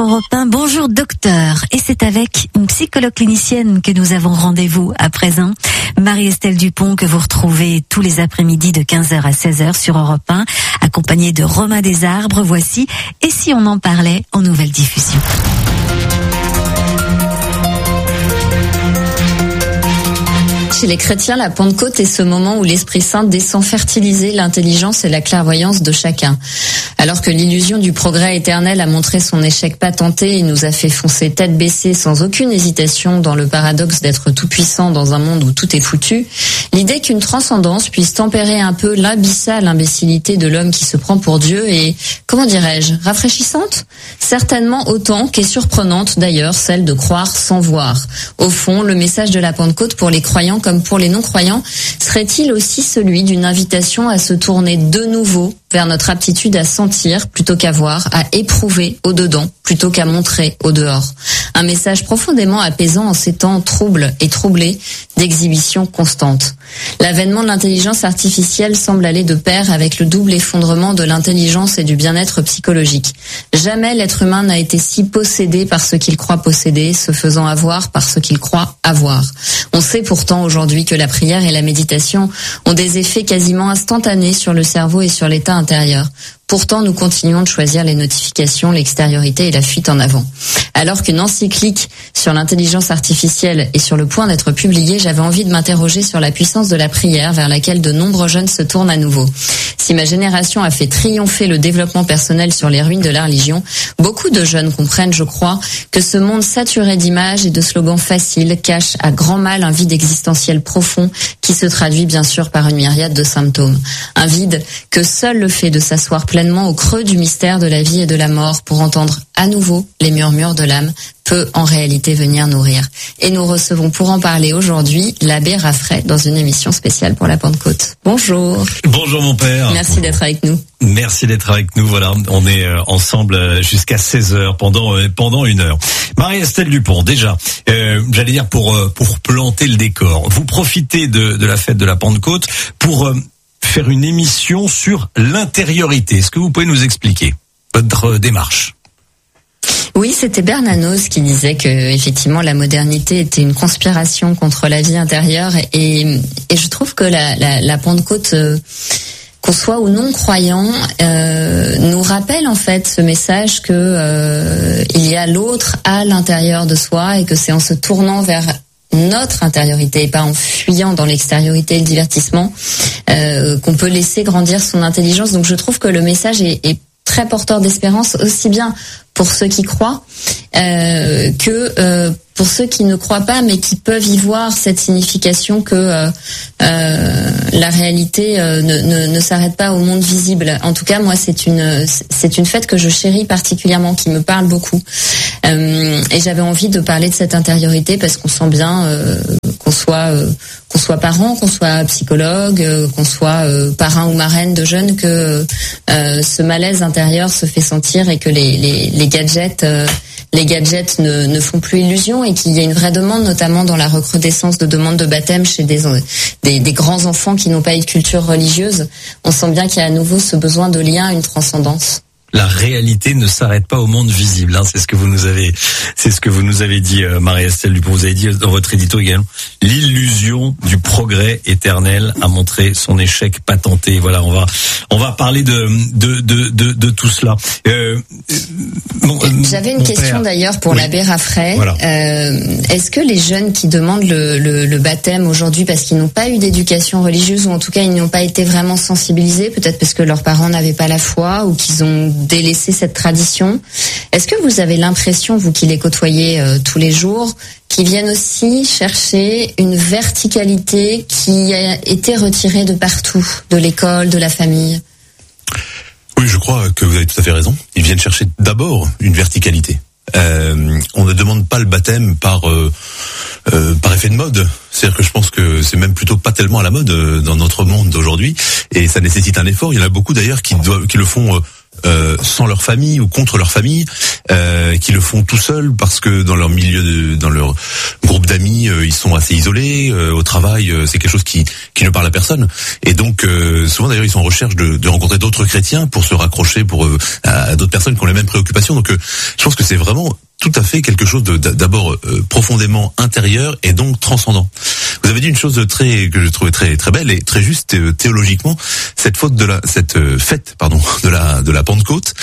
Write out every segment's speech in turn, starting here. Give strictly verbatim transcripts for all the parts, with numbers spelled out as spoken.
Europe un, bonjour docteur, et c'est avec une psychologue clinicienne que nous avons rendez-vous à présent, Marie-Estelle Dupont, que vous retrouvez tous les après-midi de quinze heures à seize heures sur Europe un, accompagnée de Romain Desarbres. Voici « Et si on en parlait » en nouvelle diffusion. Chez les chrétiens, la Pentecôte est ce moment où l'Esprit Saint descend fertiliser l'intelligence et la clairvoyance de chacun. Alors que l'illusion du progrès éternel a montré son échec patenté et nous a fait foncer tête baissée sans aucune hésitation dans le paradoxe d'être tout-puissant dans un monde où tout est foutu, l'idée qu'une transcendance puisse tempérer un peu l'abyssale imbécilité de l'homme qui se prend pour Dieu est, comment dirais-je, rafraîchissante ? Certainement autant qu'est surprenante d'ailleurs celle de croire sans voir. Au fond, le message de la Pentecôte pour les croyants comme pour les non-croyants serait-il aussi celui d'une invitation à se tourner de nouveau vers notre aptitude à sentir plutôt qu'à voir, à éprouver au dedans plutôt qu'à montrer au dehors. Un message profondément apaisant en ces temps troubles et troublés d'exhibition constante. L'avènement de l'intelligence artificielle semble aller de pair avec le double effondrement de l'intelligence et du bien-être psychologique. Jamais l'être humain n'a été si possédé par ce qu'il croit posséder, se faisant avoir par ce qu'il croit avoir. On sait pourtant aujourd'hui que la prière et la méditation ont des effets quasiment instantanés sur le cerveau et sur l'état intérieur. Pourtant, nous continuons de choisir les notifications, l'extériorité et la fuite en avant. Alors qu'une encyclique sur l'intelligence artificielle est sur le point d'être publiée, j'avais envie de m'interroger sur la puissance de la prière vers laquelle de nombreux jeunes se tournent à nouveau. Si ma génération a fait triompher le développement personnel sur les ruines de la religion, beaucoup de jeunes comprennent, je crois, que ce monde saturé d'images et de slogans faciles cache à grand mal un vide existentiel profond qui se traduit bien sûr par une myriade de symptômes. Un vide que seul le fait de s'asseoir pleinement au creux du mystère de la vie et de la mort pour entendre à nouveau les murmures de l'âme peut en réalité venir nourrir. Et nous recevons pour en parler aujourd'hui l'abbé Raffray dans une émission spéciale pour la Pentecôte. Bonjour. Bonjour mon père. Merci d'être avec nous. Merci d'être avec nous. Voilà, on est ensemble jusqu'à seize heures pendant pendant une heure. Marie-Estelle Dupont, déjà, euh, j'allais dire pour pour planter le décor. Vous profitez de de la fête de la Pentecôte pour euh, faire une émission sur l'intériorité. Est-ce que vous pouvez nous expliquer votre démarche ? Oui, c'était Bernanos qui disait que effectivement la modernité était une conspiration contre la vie intérieure et, et je trouve que la, la, la Pentecôte, euh, qu'on soit ou non croyant, euh, nous rappelle en fait ce message que euh, il y a l'autre à l'intérieur de soi et que c'est en se tournant vers notre intériorité et pas en fuyant dans l'extériorité et le divertissement euh, qu'on peut laisser grandir son intelligence. Donc je trouve que le message est, est très porteur d'espérance aussi bien pour ceux qui croient euh, que euh, pour ceux qui ne croient pas mais qui peuvent y voir cette signification que euh, euh, la réalité euh, ne, ne, ne s'arrête pas au monde visible. En tout cas, moi, c'est une c'est une fête que je chéris particulièrement, qui me parle beaucoup. Euh, et j'avais envie de parler de cette intériorité parce qu'on sent bien euh, qu'on soit euh, qu'on soit parent, qu'on soit psychologue, euh, qu'on soit euh, parrain ou marraine de jeunes, que euh, ce malaise intérieur se fait sentir et que les les, les gadgets euh, les gadgets ne, ne font plus illusion et qu'il y a une vraie demande, notamment dans la recrudescence de demandes de baptême chez des, des, des grands enfants qui n'ont pas eu de culture religieuse. On sent bien qu'il y a à nouveau ce besoin de lien, une transcendance. La réalité ne s'arrête pas au monde visible, hein, c'est ce que vous nous avez, c'est ce que vous nous avez dit, euh, Marie-Estelle Dupont. Vous avez dit dans votre édito également, l'illusion du progrès éternel a montré son échec patenté. Voilà, on va, on va parler de, de, de, de, de tout cela. Euh, mon, J'avais une question père. d'ailleurs pour oui. l'abbé Raffray. Voilà. Euh, est-ce que les jeunes qui demandent le, le, le baptême aujourd'hui parce qu'ils n'ont pas eu d'éducation religieuse ou en tout cas ils n'ont pas été vraiment sensibilisés, peut-être parce que leurs parents n'avaient pas la foi ou qu'ils ont délaisser cette tradition. Est-ce que vous avez l'impression, vous qui les côtoyez euh, tous les jours, qu'ils viennent aussi chercher une verticalité qui a été retirée de partout, de l'école, de la famille ? Oui, je crois que vous avez tout à fait raison. Ils viennent chercher d'abord une verticalité. Euh, on ne demande pas le baptême par euh, euh, par effet de mode. C'est-à-dire que je pense que c'est même plutôt pas tellement à la mode euh, dans notre monde d'aujourd'hui, et ça nécessite un effort. Il y en a beaucoup d'ailleurs qui doivent, qui le font euh, euh, sans leur famille ou contre leur famille, euh, qui le font tout seuls parce que dans leur milieu, de, dans leur groupe d'amis, euh, ils sont assez isolés. Euh, au travail, euh, c'est quelque chose qui qui ne parle à personne. Et donc euh, souvent d'ailleurs, ils sont en recherche de, de rencontrer d'autres chrétiens pour se raccrocher pour euh, à d'autres personnes qui ont les mêmes préoccupations. Donc euh, je pense que c'est vraiment tout à fait quelque chose de d'abord euh, profondément intérieur et donc transcendant. Vous avez dit une chose de très que je trouvais très très belle et très juste euh, théologiquement, cette faute de la cette euh, fête pardon de la de la Pentecôte.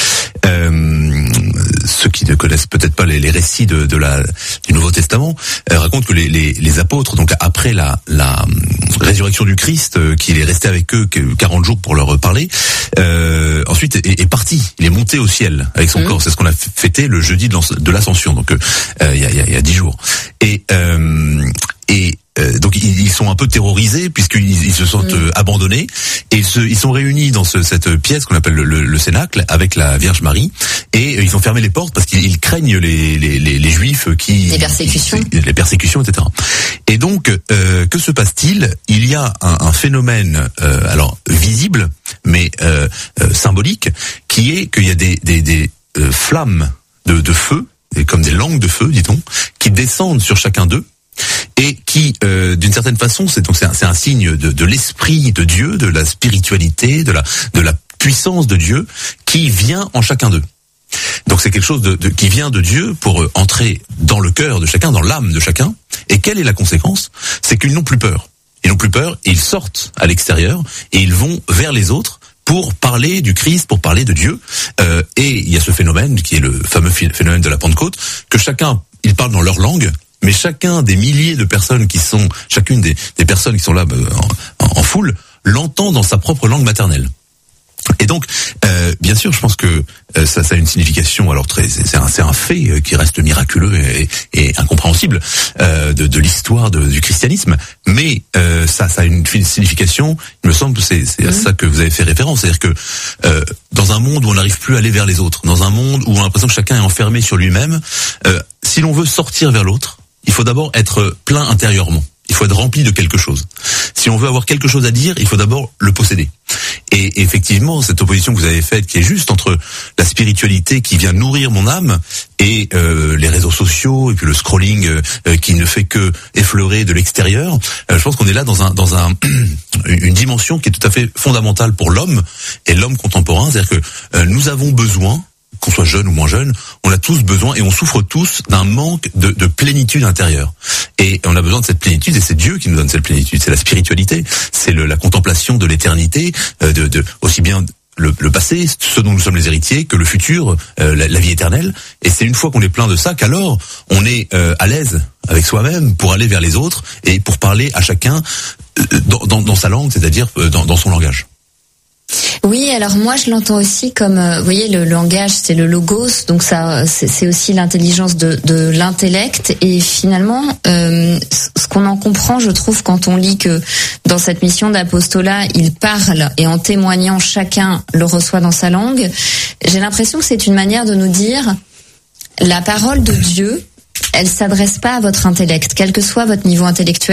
Euh, ceux qui ne connaissent peut-être pas les, les récits de, de la du Nouveau Testament euh, racontent que les, les les apôtres, donc après la la résurrection du Christ, euh, qu'il est resté avec eux quarante jours pour leur parler, euh, ensuite est, est parti, il est monté au ciel avec son mmh. corps. C'est ce qu'on a fêté le jeudi de l'Ascension, donc euh, il y a il y a dix jours. Et euh, et Euh, donc ils, ils sont un peu terrorisés puisqu'ils ils se sentent euh, abandonnés et ils, se, ils sont réunis dans ce, cette pièce qu'on appelle le, le, le Cénacle avec la Vierge Marie et euh, ils ont fermé les portes parce qu'ils ils craignent les, les, les, les Juifs qui les persécutions, qui, les persécutions, et cetera. Et donc euh, que se passe-t-il? Il y a un, un phénomène euh, alors visible mais euh, euh, symbolique qui est qu'il y a des, des, des euh, flammes de, de feu, comme des langues de feu, dit-on, qui descendent sur chacun d'eux. Et qui, euh, d'une certaine façon, c'est donc c'est un, c'est un signe de, de l'esprit de Dieu, de la spiritualité, de la de la puissance de Dieu qui vient en chacun d'eux. Donc c'est quelque chose de, de qui vient de Dieu pour euh, entrer dans le cœur de chacun, dans l'âme de chacun. Et quelle est la conséquence? C'est qu'ils n'ont plus peur. Ils n'ont plus peur et ils sortent à l'extérieur et ils vont vers les autres pour parler du Christ, pour parler de Dieu. Euh, et il y a ce phénomène qui est le fameux phénomène de la Pentecôte, que chacun ils parlent dans leur langue. Mais chacun des milliers de personnes qui sont, chacune des, des personnes qui sont là en, en foule, l'entend dans sa propre langue maternelle. Et donc, euh, bien sûr, je pense que euh, ça, ça a une signification. Alors, très, c'est un, c'est un fait qui reste miraculeux et, et incompréhensible euh, de, de l'histoire de, du christianisme. Mais euh, ça, ça a une signification. Il me semble que c'est, c'est à ça que vous avez fait référence. C'est-à-dire que euh, dans un monde où on n'arrive plus à aller vers les autres, dans un monde où on a l'impression que chacun est enfermé sur lui-même, euh, si l'on veut sortir vers l'autre, il faut d'abord être plein intérieurement. Il faut être rempli de quelque chose. Si on veut avoir quelque chose à dire, il faut d'abord le posséder. Et effectivement, cette opposition que vous avez faite, qui est juste entre la spiritualité qui vient nourrir mon âme et euh, les réseaux sociaux et puis le scrolling euh, qui ne fait que effleurer de l'extérieur, euh, je pense qu'on est là dans un dans un une dimension qui est tout à fait fondamentale pour l'homme et l'homme contemporain. C'est-à-dire que euh, nous avons besoin, qu'on soit jeune ou moins jeune, on a tous besoin et on souffre tous d'un manque de, de plénitude intérieure. Et on a besoin de cette plénitude et c'est Dieu qui nous donne cette plénitude. C'est la spiritualité, c'est le, la contemplation de l'éternité, euh, de, de aussi bien le, le passé, ce dont nous sommes les héritiers, que le futur, euh, la, la vie éternelle. Et c'est une fois qu'on est plein de ça qu'alors on est euh, à l'aise avec soi-même pour aller vers les autres et pour parler à chacun euh, dans, dans, dans sa langue, c'est-à-dire euh, dans, dans son langage. Oui, alors moi je l'entends aussi comme, euh, vous voyez, le langage c'est le logos, donc ça c'est, c'est aussi l'intelligence de, de l'intellect. Et finalement, euh, ce qu'on en comprend, je trouve, quand on lit que dans cette mission d'apostolat, il parle et en témoignant, chacun le reçoit dans sa langue. J'ai l'impression que c'est une manière de nous dire la parole de Dieu, elle s'adresse pas à votre intellect, quel que soit votre niveau intellectuel.